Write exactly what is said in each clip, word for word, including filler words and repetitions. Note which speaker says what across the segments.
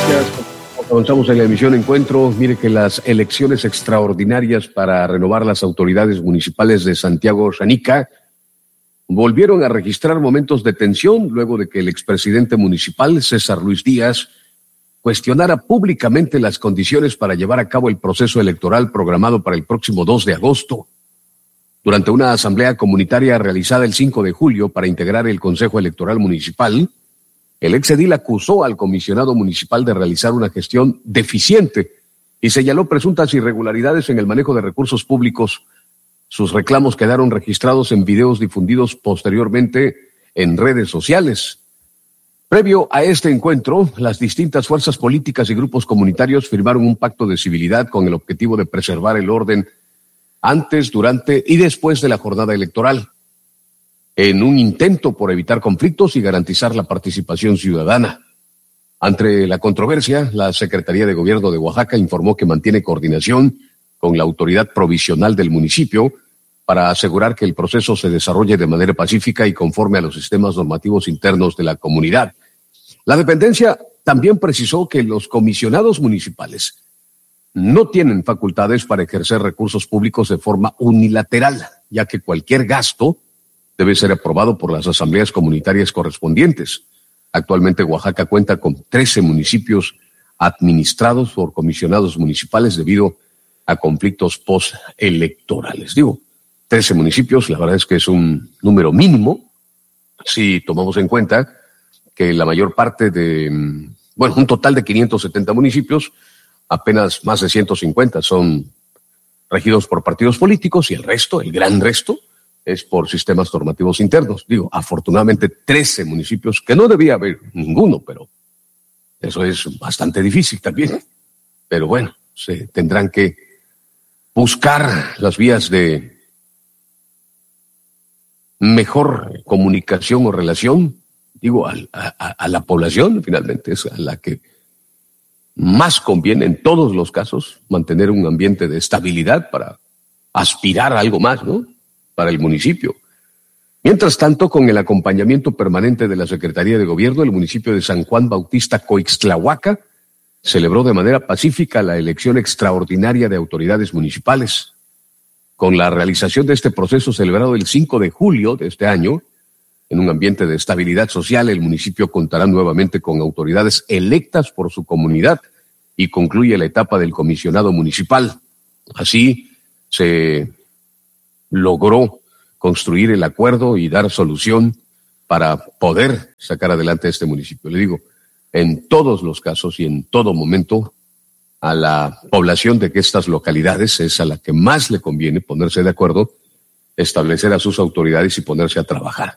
Speaker 1: Gracias. Avanzamos en la emisión Encuentro. Mire que las elecciones extraordinarias para renovar las autoridades municipales de Santiago Xanica volvieron a registrar momentos de tensión luego de que el expresidente municipal, César Luis Díaz, cuestionara públicamente las condiciones para llevar a cabo el proceso electoral programado para el próximo dos de agosto. Durante una asamblea comunitaria realizada el cinco de julio para integrar el Consejo Electoral Municipal, el exedil acusó al comisionado municipal de realizar una gestión deficiente y señaló presuntas irregularidades en el manejo de recursos públicos. Sus reclamos quedaron registrados en videos difundidos posteriormente en redes sociales. Previo a este encuentro, las distintas fuerzas políticas y grupos comunitarios firmaron un pacto de civilidad con el objetivo de preservar el orden antes, durante y después de la jornada electoral, en un intento por evitar conflictos y garantizar la participación ciudadana. Ante la controversia, la Secretaría de Gobierno de Oaxaca informó que mantiene coordinación con la autoridad provisional del municipio para asegurar que el proceso se desarrolle de manera pacífica y conforme a los sistemas normativos internos de la comunidad. La dependencia también precisó que los comisionados municipales no tienen facultades para ejercer recursos públicos de forma unilateral, ya que cualquier gasto debe ser aprobado por las asambleas comunitarias correspondientes. Actualmente Oaxaca cuenta con trece municipios administrados por comisionados municipales debido a conflictos postelectorales. Digo, trece municipios, la verdad es que es un número mínimo si tomamos en cuenta que la mayor parte de, bueno, un total de quinientos setenta municipios, apenas más de ciento cincuenta son regidos por partidos políticos y el resto, el gran resto, es por sistemas normativos internos. Digo, afortunadamente trece municipios, que no debía haber ninguno, pero eso es bastante difícil también. Pero bueno, se tendrán que buscar las vías de mejor comunicación o relación, digo, a, a, a la población, finalmente, es a la que más conviene en todos los casos mantener un ambiente de estabilidad para aspirar a algo más, ¿no?, para el municipio. Mientras tanto, con el acompañamiento permanente de la Secretaría de Gobierno, el municipio de San Juan Bautista Coixtlahuaca celebró de manera pacífica la elección extraordinaria de autoridades municipales. Con la realización de este proceso celebrado el cinco de julio de este año, en un ambiente de estabilidad social, el municipio contará nuevamente con autoridades electas por su comunidad y concluye la etapa del comisionado municipal. Así se logró construir el acuerdo y dar solución para poder sacar adelante este municipio. Le digo, en todos los casos y en todo momento, a la población de estas localidades es a la que más le conviene ponerse de acuerdo, establecer a sus autoridades y ponerse a trabajar.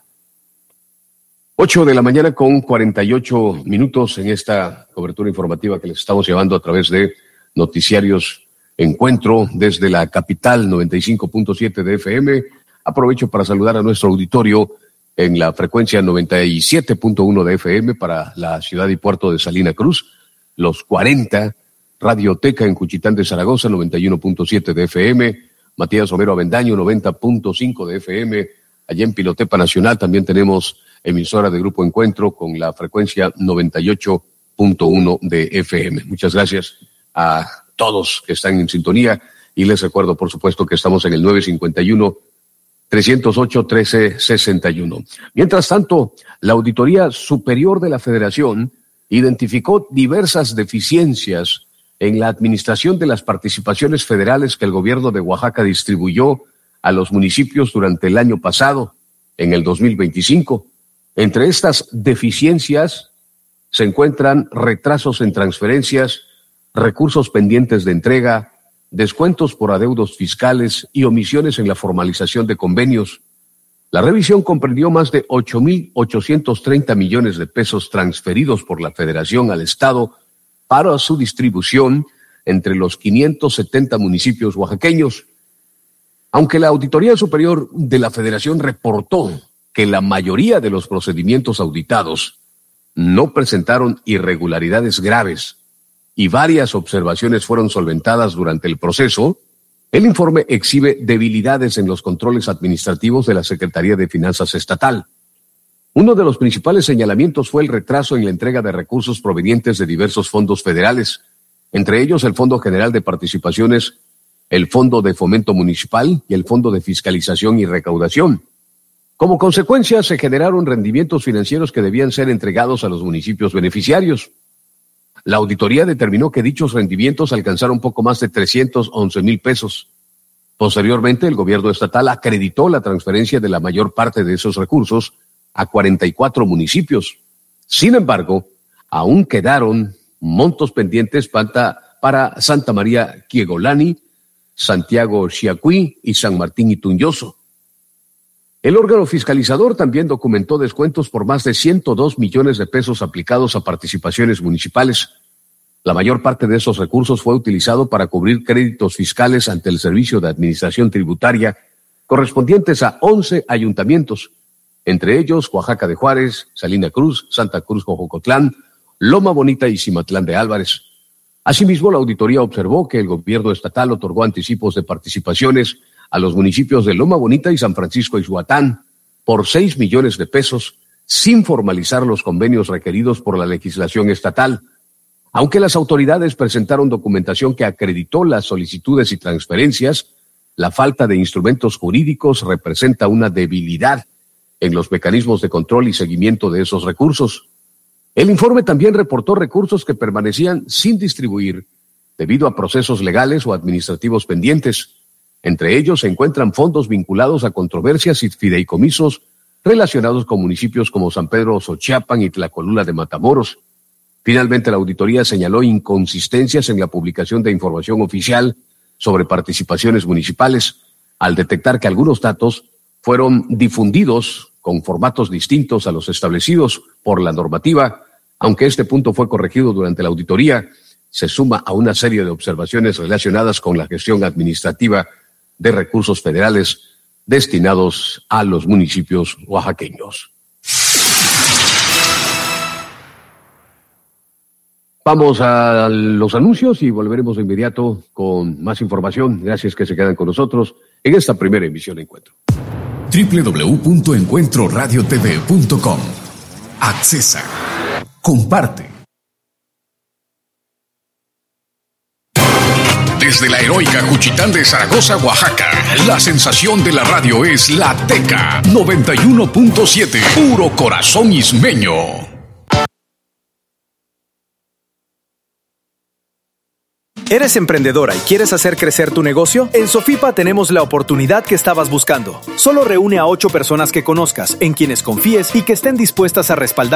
Speaker 1: Ocho de la mañana con cuarenta y ocho minutos en esta cobertura informativa que les estamos llevando a través de Noticiarios Encuentro desde la capital noventa y cinco punto siete de F M. Aprovecho para saludar a nuestro auditorio en la frecuencia noventa y siete punto uno de F M para la ciudad y puerto de Salina Cruz, los cuarenta, Radioteca en Cuchitán de Zaragoza, noventa y uno punto siete de F M, Matías Romero Avendaño, noventa punto cinco de F M, allá en Pilotepa Nacional también tenemos emisora de Grupo Encuentro con la frecuencia noventa y ocho punto uno de F M. Muchas gracias a todos que están en sintonía y les recuerdo, por supuesto, que estamos en el nueve cinco uno, tres cero ocho, uno tres seis uno. Mientras tanto, la Auditoría Superior de la Federación identificó diversas deficiencias en la administración de las participaciones federales que el gobierno de Oaxaca distribuyó a los municipios durante el año pasado, en el dos mil veinticinco. Entre estas deficiencias se encuentran retrasos en transferencias, recursos pendientes de entrega, descuentos por adeudos fiscales y omisiones en la formalización de convenios. La revisión comprendió más de ocho mil ochocientos treinta millones de pesos transferidos por la Federación al Estado para su distribución entre los quinientos setenta municipios oaxaqueños. Aunque la Auditoría Superior de la Federación reportó que la mayoría de los procedimientos auditados no presentaron irregularidades graves y varias observaciones fueron solventadas durante el proceso, el informe exhibe debilidades en los controles administrativos de la Secretaría de Finanzas Estatal. Uno de los principales señalamientos fue el retraso en la entrega de recursos provenientes de diversos fondos federales, entre ellos el Fondo General de Participaciones, el Fondo de Fomento Municipal y el Fondo de Fiscalización y Recaudación. Como consecuencia, se generaron rendimientos financieros que debían ser entregados a los municipios beneficiarios. La auditoría determinó que dichos rendimientos alcanzaron poco más de trescientos once mil pesos. Posteriormente, el gobierno estatal acreditó la transferencia de la mayor parte de esos recursos a cuarenta y cuatro municipios. Sin embargo, aún quedaron montos pendientes para, para Santa María Quiegolani, Santiago Xiacuí y San Martín Itunyoso. El órgano fiscalizador también documentó descuentos por más de ciento dos millones de pesos aplicados a participaciones municipales. La mayor parte de esos recursos fue utilizado para cubrir créditos fiscales ante el Servicio de Administración Tributaria correspondientes a once ayuntamientos, entre ellos Oaxaca de Juárez, Salina Cruz, Santa Cruz Jojocotlán, Loma Bonita y Cimatlán de Álvarez. Asimismo, la auditoría observó que el gobierno estatal otorgó anticipos de participaciones a los municipios de Loma Bonita y San Francisco Ixhuatán por seis millones de pesos, sin formalizar los convenios requeridos por la legislación estatal. Aunque las autoridades presentaron documentación que acreditó las solicitudes y transferencias, la falta de instrumentos jurídicos representa una debilidad en los mecanismos de control y seguimiento de esos recursos. El informe también reportó recursos que permanecían sin distribuir debido a procesos legales o administrativos pendientes. Entre ellos se encuentran fondos vinculados a controversias y fideicomisos relacionados con municipios como San Pedro Xochiapan y Tlacolula de Matamoros. Finalmente, la auditoría señaló inconsistencias en la publicación de información oficial sobre participaciones municipales, al detectar que algunos datos fueron difundidos con formatos distintos a los establecidos por la normativa. Aunque este punto fue corregido durante la auditoría, se suma a una serie de observaciones relacionadas con la gestión administrativa de recursos federales destinados a los municipios oaxaqueños. Vamos a los anuncios y volveremos de inmediato con más información. Gracias que se quedan con nosotros en esta primera emisión de Encuentro.
Speaker 2: doble u doble u doble u punto encuentro radio t v punto com. Accesa. Comparte. Desde la heroica Juchitán de Zaragoza, Oaxaca, la sensación de la radio es La Teca noventa y uno punto siete, puro corazón ismeño.
Speaker 3: ¿Eres emprendedora y quieres hacer crecer tu negocio? En Sofipa tenemos la oportunidad que estabas buscando. Solo reúne a ocho personas que conozcas, en quienes confíes y que estén dispuestas a respaldar